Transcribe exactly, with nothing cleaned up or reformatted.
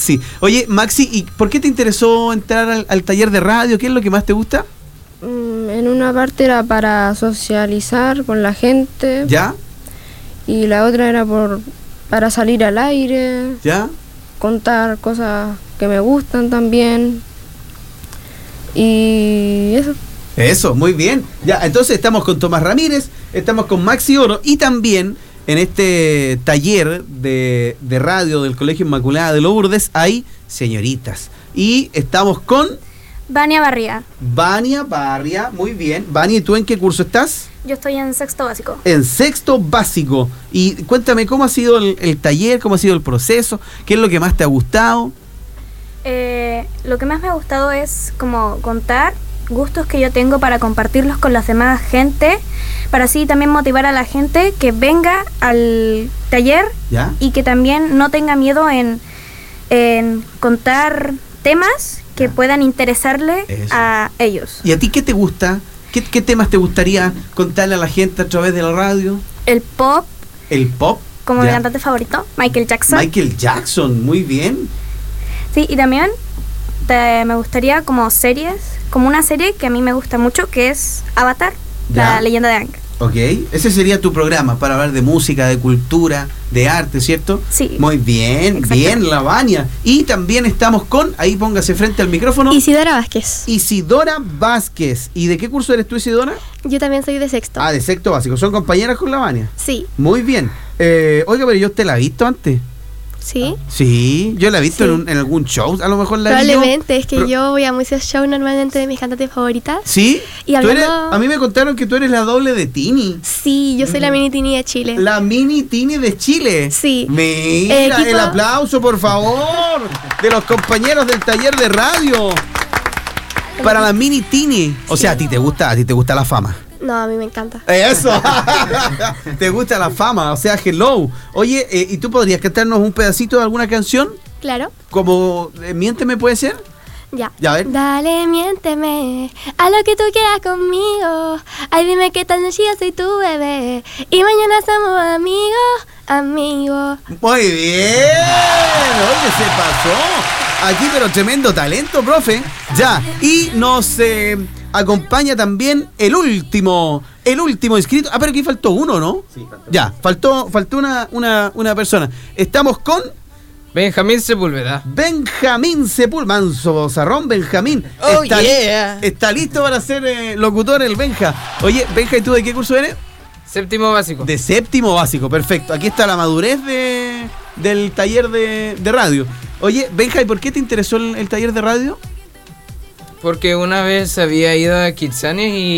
Maxi. Oye, Maxi, ¿y por qué te interesó entrar al, al taller de radio? ¿Qué es lo que más te gusta? Mm, en una parte era para socializar con la gente. ¿Ya? Y la otra era por para salir al aire. ¿Ya? Contar cosas que me gustan también. Y eso. Eso, muy bien. Ya, entonces estamos con Tomás Ramírez, estamos con Maxi Oro y también en este taller de, de radio del Colegio Inmaculada de Lourdes hay señoritas. Y estamos con Vania Barría. Vania Barria, muy bien. Vania, ¿y tú en qué curso estás? Yo estoy en sexto básico. En sexto básico. Y cuéntame, ¿cómo ha sido el, el taller? ¿Cómo ha sido el proceso? ¿Qué es lo que más te ha gustado? Eh, lo que más me ha gustado es como contar gustos que yo tengo para compartirlos con las demás gente, para así también motivar a la gente que venga al taller. ¿Ya? Y que también no tenga miedo en, en contar temas que Ya. puedan interesarle Eso. a ellos. ¿Y a ti qué te gusta? ¿Qué, ¿Qué temas te gustaría contarle a la gente a través de la radio? El pop, ¿El pop? como mi Ya. cantante favorito, Michael Jackson. Michael Jackson, muy bien. Sí, y también te- me gustaría como series, como una serie que a mí me gusta mucho, que es Avatar, Ya. la leyenda de Aang. Ok, ese sería tu programa para hablar de música, de cultura, de arte, ¿cierto? Sí. Muy bien, Exacto. bien, la Vania. Y también estamos con, ahí póngase frente al micrófono, Isidora Vázquez. Isidora Vázquez. ¿Y de qué curso eres tú, Isidora? Yo también soy de sexto. Ah, de sexto básico. ¿Son compañeras con la Vania? Sí. Muy bien. Eh, oiga, pero yo te la he visto antes. ¿Sí? Sí, yo la he visto Sí. en, un- en algún show, a lo mejor la vi yo. Probablemente, es que Pro- yo voy a muchos shows normalmente de mis cantantes favoritas. ¿Sí? Y Tú hablando- eres- a mí me contaron que tú eres la doble de Tini. Sí, yo soy la mini Tini de Chile. La mini Tini de Chile. Sí. Mira, El equipo- el aplauso, por favor, de los compañeros del taller de radio. Para la mini Tini. O sea, a ti te gusta, a ti te gusta la fama. No, a mí me encanta. Eso. Te gusta la fama, o sea, hello. Oye, eh, ¿y tú podrías cantarnos un pedacito de alguna canción? Claro. Como eh, Miénteme, ¿puede ser? Ya. Ya, a ver. Dale, miénteme, haz lo que tú quieras conmigo. Ay, dime qué tal noche yo soy tu bebé. Y mañana somos amigos, amigos. Muy bien. Oye, se pasó. Aquí, pero tremendo talento, profe. Ya. Y nos eh, acompaña también el último, el último inscrito. Ah, pero aquí faltó uno, ¿no? Sí, faltó. Ya, faltó, faltó una, una, una persona. Estamos con Benjamín Sepúlveda. Benjamín Sepúlveda. Manso bozarrón, Benjamín. Oh, está, yeah. está listo para ser eh, locutor el Benja. Oye, Benja, ¿y tú de qué curso eres? Séptimo básico. De séptimo básico, perfecto. Aquí está la madurez de, del taller de, de radio. Oye, Benja, ¿y por qué te interesó el, el taller de radio? Porque una vez había ido a Kitsania y